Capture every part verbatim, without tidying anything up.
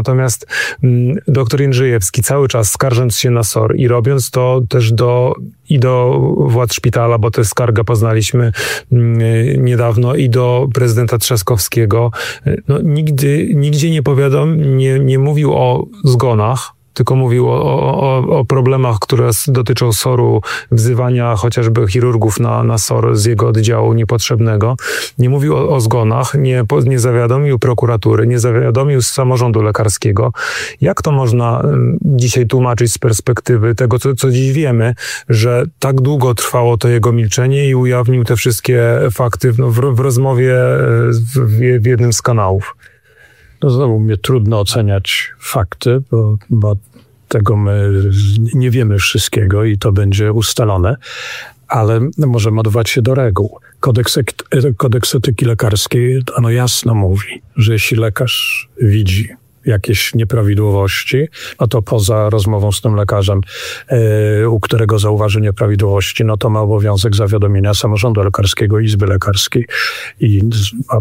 Natomiast m, doktor Jędrzejewski cały czas skarżąc się na S O R i robiąc to też do, i do władz szpitala, bo tę skargę poznaliśmy m, niedawno, i do prezydenta Trzaskowskiego, no, nigdy, nigdzie nie powiadom, nie, nie mówił o zgonach, tylko mówił o, o, o problemach, które dotyczą S O R-u, wzywania chociażby chirurgów na, na S O R z jego oddziału niepotrzebnego. Nie mówił o, o zgonach, nie, nie zawiadomił prokuratury, nie zawiadomił samorządu lekarskiego. Jak to można dzisiaj tłumaczyć z perspektywy tego, co, co dziś wiemy, że tak długo trwało to jego milczenie i ujawnił te wszystkie fakty w, w, w rozmowie w, w jednym z kanałów? No znowu mnie trudno oceniać fakty, bo, bo tego my nie wiemy wszystkiego i to będzie ustalone, ale możemy odwołać się do reguł. Kodeks, kodeks etyki lekarskiej ono jasno mówi, że jeśli lekarz widzi jakieś nieprawidłowości, no to poza rozmową z tym lekarzem, e, u którego zauważy nieprawidłowości, no to ma obowiązek zawiadomienia samorządu lekarskiego, Izby Lekarskiej. I a,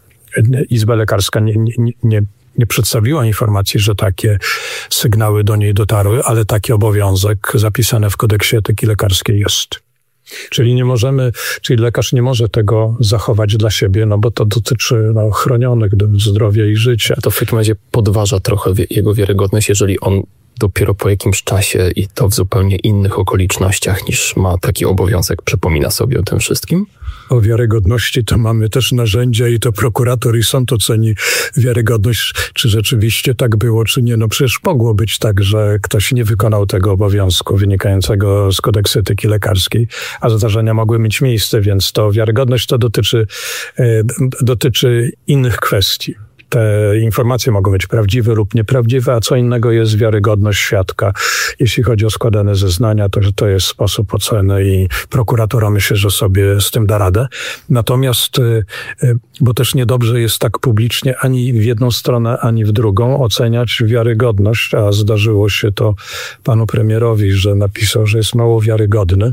Izba Lekarska nie, nie, nie, nie przedstawiła informacji, że takie sygnały do niej dotarły, ale taki obowiązek zapisany w kodeksie etyki lekarskiej jest. Czyli nie możemy, czyli lekarz nie może tego zachować dla siebie, no bo to dotyczy no, chronionych zdrowia i życia. To w takim razie podważa trochę jego wiarygodność, jeżeli on dopiero po jakimś czasie i to w zupełnie innych okolicznościach niż ma taki obowiązek, przypomina sobie o tym wszystkim? O wiarygodności to mamy też narzędzia i to prokurator i sąd oceni wiarygodność, czy rzeczywiście tak było, czy nie. No przecież mogło być tak, że ktoś nie wykonał tego obowiązku wynikającego z kodeksu etyki lekarskiej, a zdarzenia mogły mieć miejsce, więc to wiarygodność to dotyczy, e, dotyczy innych kwestii. Te informacje mogą być prawdziwe lub nieprawdziwe, a co innego jest wiarygodność świadka. Jeśli chodzi o składane zeznania, to że to jest sposób oceny i prokuratura myślę, że sobie z tym da radę. Natomiast, bo też niedobrze jest tak publicznie ani w jedną stronę, ani w drugą oceniać wiarygodność, a zdarzyło się to panu premierowi, że napisał, że jest mało wiarygodny.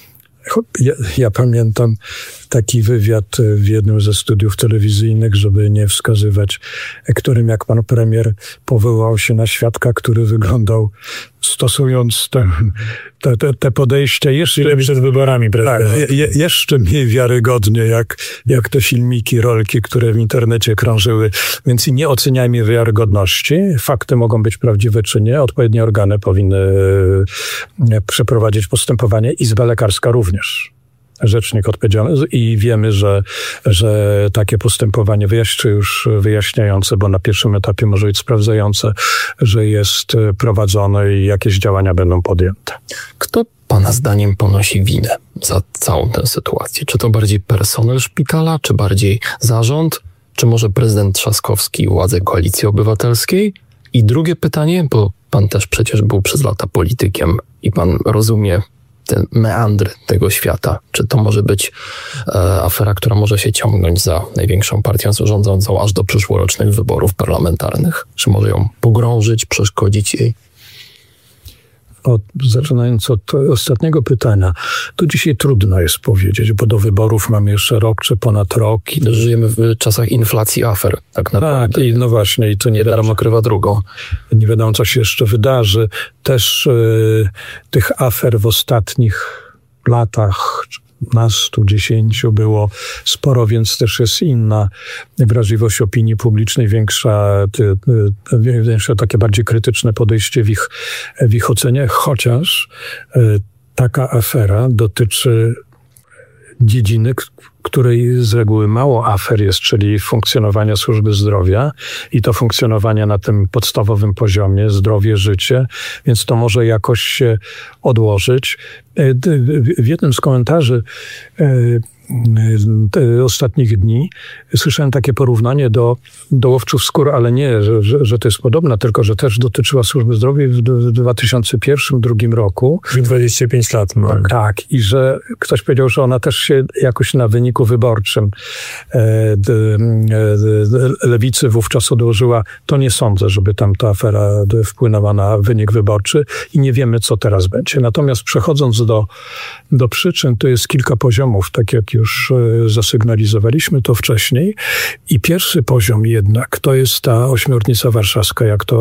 Ja, ja pamiętam taki wywiad w jednym ze studiów telewizyjnych, żeby nie wskazywać, którym jak pan premier powołał się na świadka, który wyglądał, stosując te, te, te, te podejście jeszcze przed wyborami. Tak, je, jeszcze mniej wiarygodnie, jak, jak te filmiki, rolki, które w internecie krążyły. Więc nie oceniajmy wiarygodności. Fakty mogą być prawdziwe czy nie. Odpowiednie organy powinny przeprowadzić postępowanie. Izba Lekarska również. Rzecznik odpowiedzialny i wiemy, że, że takie postępowanie wyjaśni, już wyjaśniające, bo na pierwszym etapie może być sprawdzające, że jest prowadzone i jakieś działania będą podjęte. Kto pana zdaniem ponosi winę za całą tę sytuację? Czy to bardziej personel szpitala, czy bardziej zarząd, czy może prezydent Trzaskowski i władze Koalicji Obywatelskiej? I drugie pytanie, bo pan też przecież był przez lata politykiem i pan rozumie te meandry tego świata. Czy to może być e, afera, która może się ciągnąć za największą partią rządzącą aż do przyszłorocznych wyborów parlamentarnych? Czy może ją pogrążyć, przeszkodzić jej? Od, zaczynając od ostatniego pytania, to dzisiaj trudno jest powiedzieć, bo do wyborów mamy jeszcze rok czy ponad rok. Żyjemy w czasach inflacji afer, tak naprawdę. Tak, i no właśnie, i to nie wiadomo krywa drugą. Nie wiadomo, co się jeszcze wydarzy. Też y, tych afer w ostatnich latach, nastu, dziesięciu było sporo, więc też jest inna wrażliwość opinii publicznej, większa, ty, ty, większe takie bardziej krytyczne podejście w ich, w ich ocenie, chociaż y, taka afera dotyczy dziedziny, której z reguły mało afer jest, czyli funkcjonowania służby zdrowia i to funkcjonowanie na tym podstawowym poziomie, zdrowie, życie, więc to może jakoś się odłożyć. W jednym z komentarzy ostatnich dni słyszałem takie porównanie do, do łowczów skór, ale nie, że, że, że to jest podobne, tylko że też dotyczyła służby zdrowia w dwa tysiące pierwszym, drugim roku. dwadzieścia pięć lat. Tak, tak. I że ktoś powiedział, że ona też się jakoś na wyniku wyborczym e, d, e, lewicy wówczas odłożyła. To nie sądzę, żeby tam ta afera wpłynęła na wynik wyborczy i nie wiemy, co teraz będzie. Natomiast przechodząc do, do przyczyn, to jest kilka poziomów, tak jak już zasygnalizowaliśmy to wcześniej. I pierwszy poziom jednak to jest ta ośmiornica warszawska, jak to